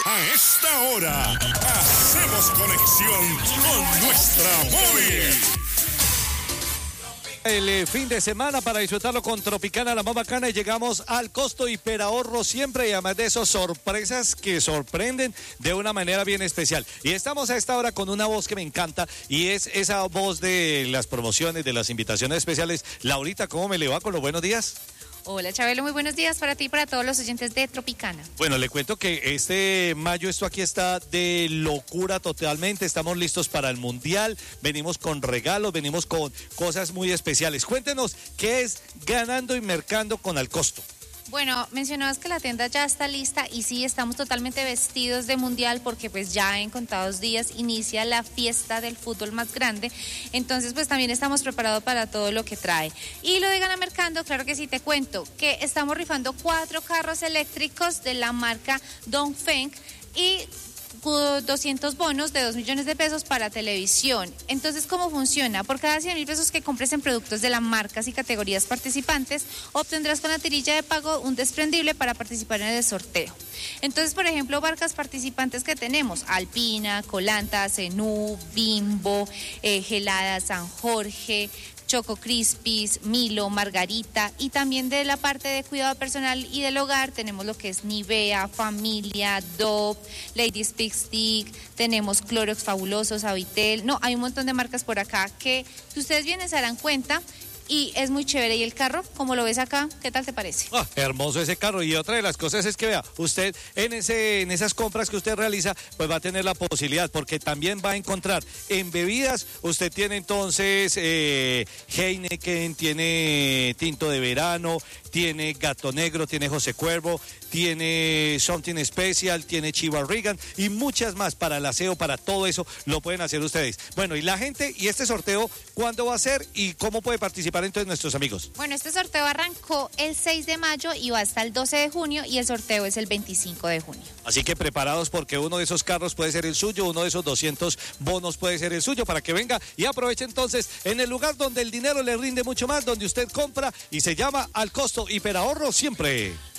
A esta hora, hacemos conexión con nuestra móvil. El fin de semana para disfrutarlo con Tropicana, la más bacana, y llegamos al costo hiperahorro siempre, y además de esas sorpresas que sorprenden de una manera bien especial. Y estamos a esta hora con una voz que me encanta, y es esa voz de las promociones, de las invitaciones especiales. Laurita, ¿cómo me le va con los buenos días? Hola, Chabelo, muy buenos días para ti y para todos los oyentes de Tropicana. Bueno, le cuento que este mayo esto aquí está de locura totalmente. Estamos listos para el Mundial, venimos con regalos, venimos con cosas muy especiales. Cuéntenos, ¿qué es Ganando y Mercando con Al Costo? Bueno, mencionabas que la tienda ya está lista y sí, estamos totalmente vestidos de mundial porque pues ya en contados días inicia la fiesta del fútbol más grande, entonces pues también estamos preparados para todo lo que trae. Y lo de Gana Mercando, claro que sí, te cuento que estamos rifando 4 carros eléctricos de la marca Dongfeng y 200 bonos de 2 millones de pesos para televisión. Entonces, ¿cómo funciona? Por cada 100.000 pesos que compres en productos de las marcas y categorías participantes, obtendrás con la tirilla de pago un desprendible para participar en el sorteo. Entonces, por ejemplo, marcas participantes que tenemos: Alpina, Colanta, Zenú, Bimbo, Gelada, San Jorge, Choco Crispis, Milo, Margarita, y también de la parte de cuidado personal y del hogar tenemos lo que es Nivea, Familia, Dove, Lady Speak Stick, tenemos Clorox Fabulosos, Avitel, no, hay un montón de marcas por acá que si ustedes vienen se darán cuenta. Y es muy chévere. Y el carro, como lo ves acá, ¿qué tal te parece? Hermoso ese carro. Y otra de las cosas es que vea, usted en esas compras que usted realiza, pues va a tener la posibilidad, porque también va a encontrar en bebidas, usted tiene entonces Heineken, tiene Tinto de Verano, tiene Gato Negro, tiene José Cuervo, tiene Something Special, tiene Chivas Regal y muchas más para el aseo, para todo eso lo pueden hacer ustedes. Bueno, y la gente, y este sorteo, ¿cuándo va a ser y cómo puede participar entonces nuestros amigos? Bueno, este sorteo arrancó el 6 de mayo y va hasta el 12 de junio y el sorteo es el 25 de junio. Así que preparados, porque uno de esos carros puede ser el suyo, uno de esos 200 bonos puede ser el suyo, para que venga y aproveche entonces en el lugar donde el dinero le rinde mucho más, donde usted compra, y se llama Al Costo Hiperahorro siempre.